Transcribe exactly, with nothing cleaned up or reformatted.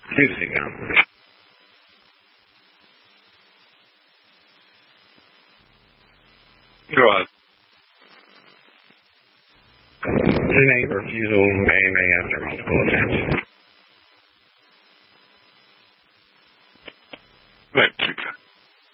Juicy gum. Go on. Innate refusal may, may after multiple attempts.